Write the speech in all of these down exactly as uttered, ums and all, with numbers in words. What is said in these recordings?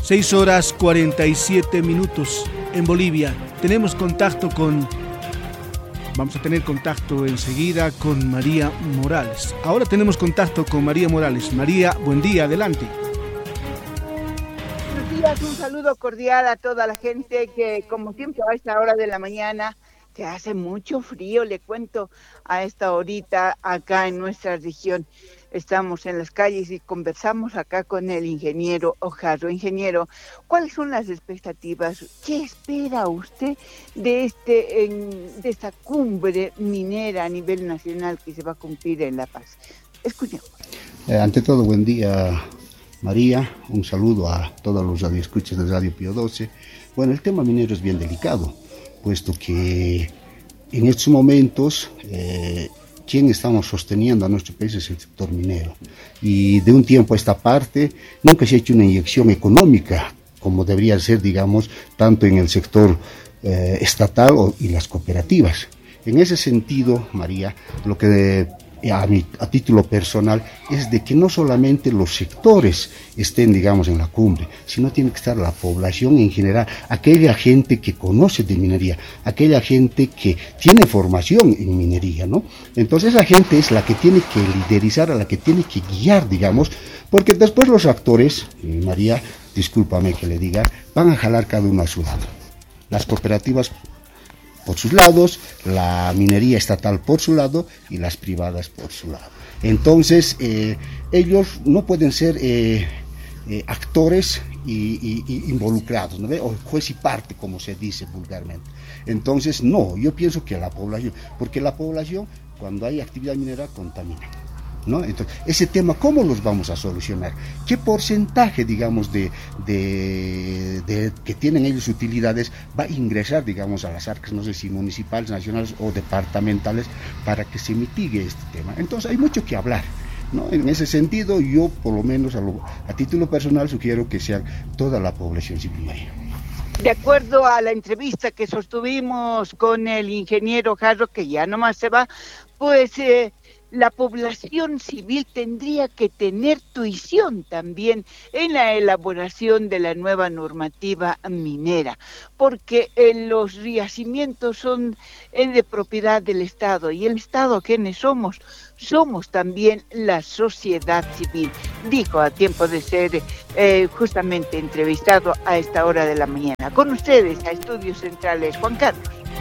seis horas cuarenta y siete minutos en Bolivia. Tenemos contacto con... Vamos a tener contacto enseguida con María Morales. Ahora tenemos contacto con María Morales. María, buen día, adelante. Buenos días, un saludo cordial a toda la gente que, como siempre, a esta hora de la mañana, que hace mucho frío, le cuento a esta horita acá en nuestra región. Estamos en las calles y conversamos acá con el ingeniero Ojarro. Ingeniero, ¿cuáles son las expectativas? ¿Qué espera usted de, este, en, de esta cumbre minera a nivel nacional que se va a cumplir en La Paz? Escuchemos. Eh, ante todo, buen día, María. Un saludo a todos los radioescuchas de Radio Pío doce. Bueno, el tema minero es bien delicado, puesto que en estos momentos... Eh, quien estamos sosteniendo a nuestro país es el sector minero, y de un tiempo a esta parte nunca se ha hecho una inyección económica como debería ser, digamos, tanto en el sector eh, estatal o, y las cooperativas. En ese sentido, María, lo que a, mi, a título personal es de que no solamente los sectores estén, digamos, en la cumbre, sino tiene que estar la población en general, aquella gente que conoce de minería, aquella gente que tiene formación en minería, ¿no? Entonces esa gente es la que tiene que liderizar, a la que tiene que guiar, digamos, porque después los actores, María, discúlpame que le diga, van a jalar cada uno a su lado. Las cooperativas por sus lados, la minería estatal por su lado y las privadas por su lado. Entonces, eh, ellos no pueden ser eh, eh, actores y, y, y involucrados, ¿no ve? O juez y parte, como se dice vulgarmente. Entonces, no, yo pienso que la población, porque la población, cuando hay actividad minera, contamina, ¿no? Entonces, ese tema, ¿cómo los vamos a solucionar? ¿Qué porcentaje, digamos, de, de, de que tienen ellos utilidades va a ingresar, digamos, a las arcas, no sé si municipales, nacionales o departamentales, para que se mitigue este tema? Entonces, hay mucho que hablar, ¿no? En ese sentido, yo, por lo menos, a, lo, a título personal, sugiero que sea toda la población civil. De acuerdo a la entrevista que sostuvimos con el ingeniero Jarro, que ya nomás se va, pues... Eh, la población civil tendría que tener tuición también en la elaboración de la nueva normativa minera, porque eh, los yacimientos son eh, de propiedad del Estado, y el Estado, ¿quiénes somos? Somos también la sociedad civil, dijo a tiempo de ser eh, justamente entrevistado a esta hora de la mañana. Con ustedes, a Estudios Centrales, Juan Carlos.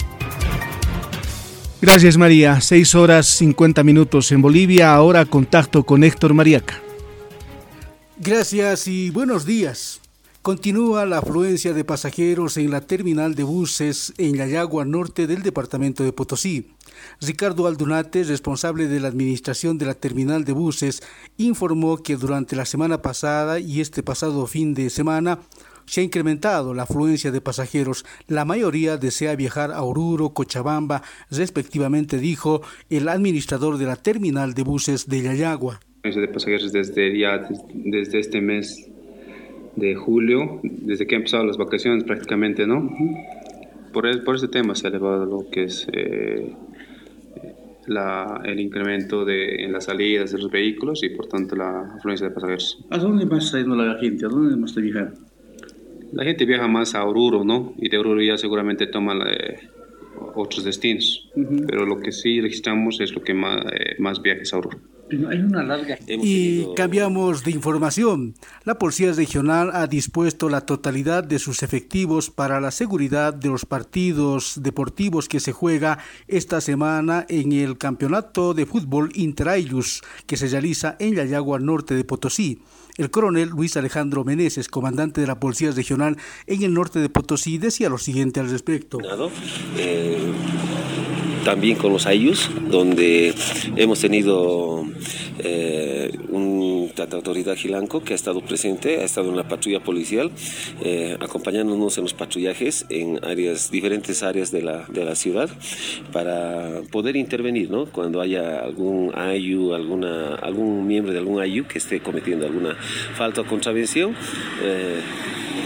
Gracias, María. seis horas cincuenta minutos en Bolivia. Ahora contacto con Héctor Mariaca. Gracias y buenos días. Continúa la afluencia de pasajeros en la terminal de buses en Yayagua Norte del departamento de Potosí. Ricardo Aldunate, responsable de la administración de la terminal de buses, informó que durante la semana pasada y este pasado fin de semana se ha incrementado la afluencia de pasajeros. La mayoría desea viajar a Oruro, Cochabamba, respectivamente, dijo el administrador de la terminal de buses de Yayagua. De pasajeros desde ya desde este mes de julio, desde que han empezado las vacaciones prácticamente, ¿no? Por, el, por ese tema se ha elevado lo que es eh, la, el incremento de, en las salidas de los vehículos y por tanto la afluencia de pasajeros. ¿A dónde más está yendo la gente? ¿A dónde más está viajando? La gente viaja más a Oruro, ¿no? Y de Oruro ya seguramente toma eh, otros destinos. Uh-huh. Pero lo que sí registramos es lo que más, eh, más viajes a Oruro. Hay una larga... Y cambiamos de información. La Policía Regional ha dispuesto la totalidad de sus efectivos para la seguridad de los partidos deportivos que se juega esta semana en el Campeonato de Fútbol Interailus que se realiza en Yayagua Norte de Potosí. El coronel Luis Alejandro Meneses, comandante de la Policía Regional en el norte de Potosí, decía lo siguiente al respecto. Eh, también con los Ayus, donde hemos tenido eh, una autoridad Gilanco que ha estado presente, ha estado en la patrulla policial, eh, acompañándonos en los patrullajes en áreas, diferentes áreas de la, de la ciudad, para poder intervenir, ¿no? Cuando haya algún Ayu, alguna, algún miembro de algún Ayu que esté cometiendo alguna falta o contravención, eh,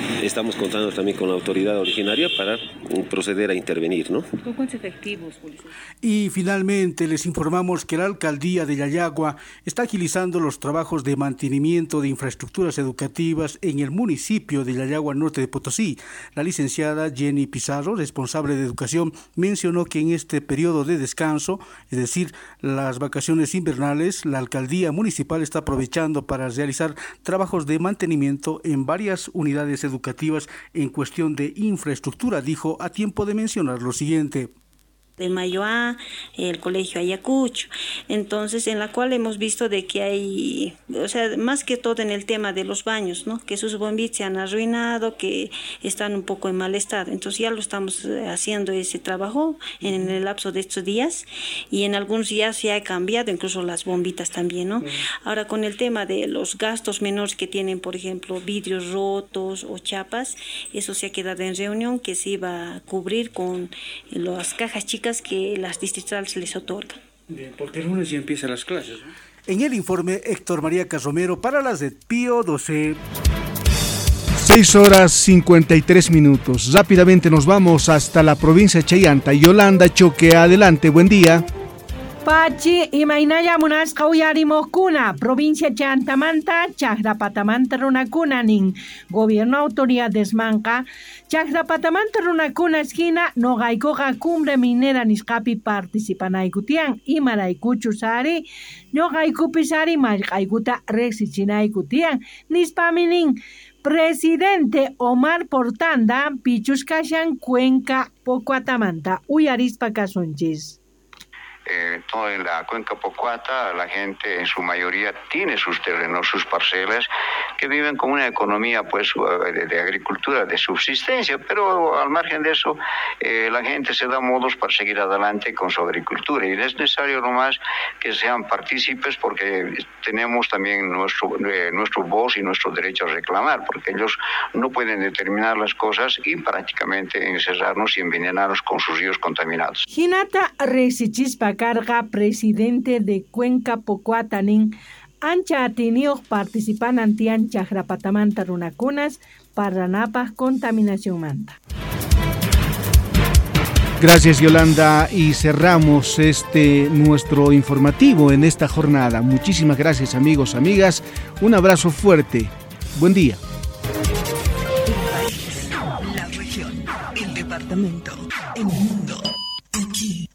estamos contando también con la autoridad originaria para proceder a intervenir, ¿no? ¿Con cuántos efectivos, policía? Y finalmente les informamos que la alcaldía de Yayagua está agilizando los trabajos de mantenimiento de infraestructuras educativas en el municipio de Yayagua Norte de Potosí. La licenciada Jenny Pizarro, responsable de educación, mencionó que en este periodo de descanso, es decir, las vacaciones invernales, la alcaldía municipal está aprovechando para realizar trabajos de mantenimiento en varias unidades educativas en cuestión de infraestructura. Dijo a tiempo de mencionar lo siguiente. De Mayoá, el colegio Ayacucho, entonces en la cual hemos visto de que hay, o sea, más que todo en el tema de los baños, ¿no? Que sus bombitas se han arruinado, que están un poco en mal estado, entonces ya lo estamos haciendo ese trabajo en el lapso de estos días y en algunos días ya ha cambiado, incluso las bombitas también, ¿no? Ahora con el tema de los gastos menores que tienen, por ejemplo, vidrios rotos o chapas, eso se ha quedado en reunión que se iba a cubrir con las cajas chicas que las distritales les otorgan. Bien, porque el lunes ya empiezan las clases, ¿no? En el informe, Héctor María Casromero para las de Pío doce. seis horas cincuenta y tres minutos. Rápidamente nos vamos hasta la provincia de Chayanta. Yolanda Choque, adelante, buen día. Pachi imaynaya munasqa uyarimukuna provincia Chantamanta Chaqrapatamanta runakuna nin gobierno autoridades manqa Chaqrapatamanta runakuna esquina noqaykuqa cumbre minera nisqapi participanayku tiyan imaraykuchu sari noqaykupi sari mallqaykuta riqsichinayku tiyan nispami nin Presidente Omar Portanda pichuskashan Cuenca Pocuatamanta uyarispa kasunchis. Eh, todo en la cuenca Pocuata, la gente en su mayoría tiene sus terrenos, sus parcelas, que viven con una economía pues de, de agricultura, de subsistencia, pero al margen de eso, eh, la gente se da modos para seguir adelante con su agricultura y es necesario nomás que sean partícipes porque tenemos también nuestro, eh, nuestro voz y nuestro derecho a reclamar, porque ellos no pueden determinar las cosas y prácticamente encerrarnos y envenenarnos con sus ríos contaminados. Hinata Resichispa Carga, presidente de Cuenca Pocuatanin, ancha atinios participan antian Chaqrapatamanta runakunas parranapas contaminación manta. Gracias, Yolanda, y cerramos este nuestro informativo en esta jornada. Muchísimas gracias, amigos, amigas. Un abrazo fuerte. Buen día. La región, el departamento, el mundo, aquí.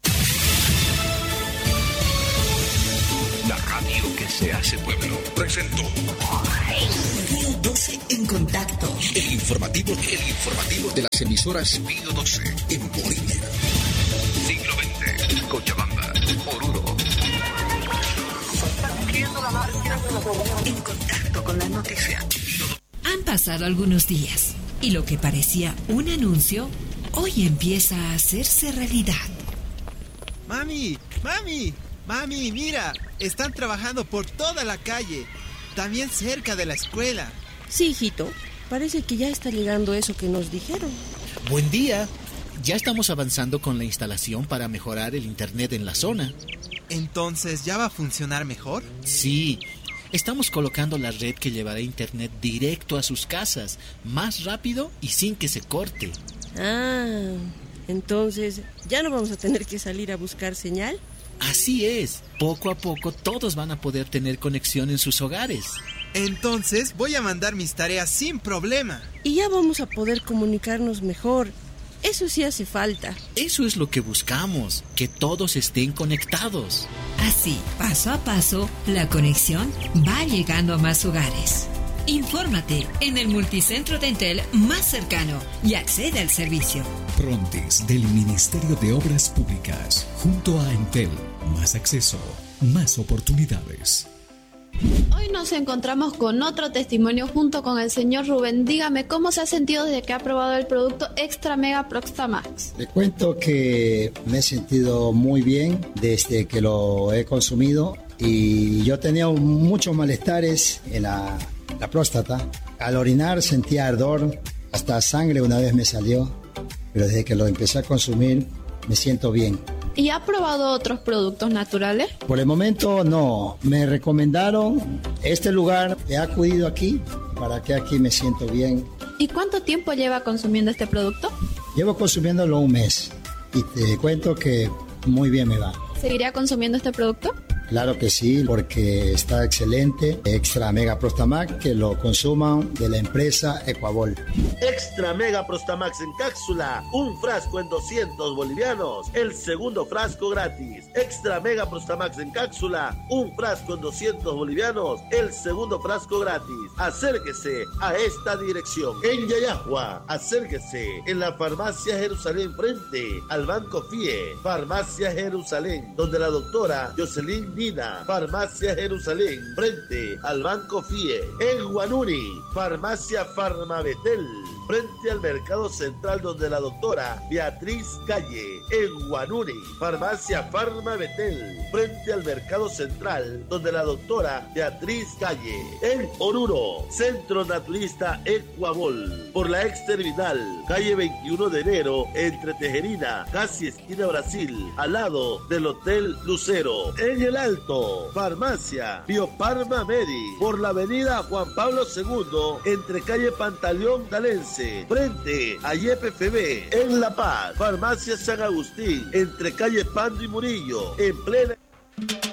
La radio que se hace pueblo presentó Pío doce en contacto. El informativo, el informativo de las emisoras Pío doce en Bolivia. Siglo veinte, Cochabamba, Oruro. En contacto con la noticia. Han pasado algunos días y lo que parecía un anuncio hoy empieza a hacerse realidad. Mami, mami. Mami, mira, están trabajando por toda la calle, también cerca de la escuela. Sí, hijito, parece que ya está llegando eso que nos dijeron. Buen día, ya estamos avanzando con la instalación para mejorar el internet en la zona. ¿Entonces ya va a funcionar mejor? Sí, estamos colocando la red que llevará internet directo a sus casas, más rápido y sin que se corte. Ah, entonces, ¿ya no vamos a tener que salir a buscar señal? Así es, poco a poco todos van a poder tener conexión en sus hogares. Entonces voy a mandar mis tareas sin problema. Y ya vamos a poder comunicarnos mejor. Eso sí hace falta. Eso es lo que buscamos, que todos estén conectados. Así, paso a paso, la conexión va llegando a más hogares. Infórmate en el multicentro de Entel más cercano y accede al servicio. Prontis del Ministerio de Obras Públicas, junto a Entel, más acceso, más oportunidades. Hoy nos encontramos con otro testimonio junto con el señor Rubén. Dígame, ¿cómo se ha sentido desde que ha probado el producto Extra Mega Proxtamax? Le cuento que me he sentido muy bien desde que lo he consumido y yo tenía muchos malestares en la, la próstata. Al orinar sentía ardor, hasta sangre una vez me salió, pero desde que lo empecé a consumir me siento bien. ¿Y ha probado otros productos naturales? Por el momento no, me recomendaron este lugar, he acudido aquí, para que aquí me siento bien ¿Y cuánto tiempo lleva consumiendo este producto? Llevo consumiéndolo un mes y te cuento que muy bien me va. ¿Seguiría consumiendo este producto? Claro que sí, porque está excelente. Extra Mega Prostamax, que lo consuman de la empresa Ecuabol. Extra Mega Prostamax en cápsula, un frasco en doscientos bolivianos, el segundo frasco gratis. Extra Mega Prostamax en cápsula, un frasco en doscientos bolivianos, el segundo frasco gratis. Acérquese a esta dirección. En Yayahua, acérquese en la Farmacia Jerusalén frente al Banco F I E. Farmacia Jerusalén, donde la doctora Jocelyn Dina. Farmacia Jerusalén frente al Banco F I E. En Guanuri, Farmacia Farmabetel frente al Mercado Central, donde la doctora Beatriz Calle. En Guanuri, Farmacia Farmabetel frente al Mercado Central, donde la doctora Beatriz Calle. En Oruro, Centro Naturista Ecuabol, por la ex terminal, calle veintiuno de enero, entre Tejerina, casi esquina Brasil, al lado del Hotel Lucero. En El Alto, Farmacia Bioparma Medi, por la avenida Juan Pablo segundo, entre calle Pantaleón Dalense, frente a Y P F B. En La Paz, Farmacia San Agustín, entre calle Pando y Murillo, en plena...